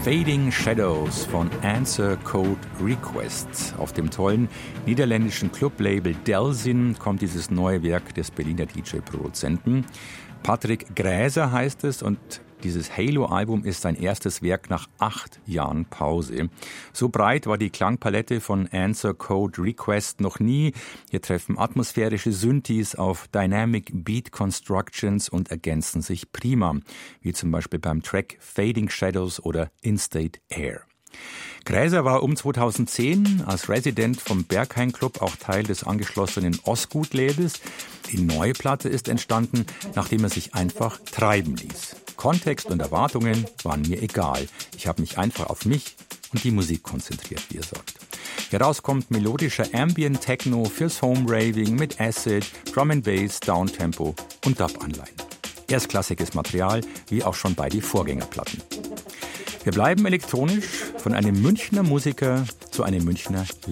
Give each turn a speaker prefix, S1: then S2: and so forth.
S1: Fading Shadows von Answer Code Request. Auf dem tollen niederländischen Clublabel Delsin kommt dieses neue Werk des Berliner DJ-Produzenten. Patrick Gräser heißt es und dieses Halo-Album ist sein erstes Werk nach 8 Jahren Pause. So breit war die Klangpalette von Answer Code Request noch nie. Hier treffen atmosphärische Synthes auf Dynamic Beat Constructions und ergänzen sich prima, wie zum Beispiel beim Track Fading Shadows oder In-State Air. Gräser war um 2010 als Resident vom Berghain Club auch Teil des angeschlossenen Osgood-Labels. Die neue Platte ist entstanden, nachdem er sich einfach treiben ließ. Kontext und Erwartungen waren mir egal. Ich habe mich einfach auf mich und die Musik konzentriert, wie er sagt. Heraus kommt melodischer Ambient Techno fürs Home Raving mit Acid, Drum and Bass, Downtempo und Dub-Anleihen. Erstklassiges Material, wie auch schon bei den Vorgängerplatten. Wir bleiben elektronisch von einem Münchner Musiker zu einem Münchner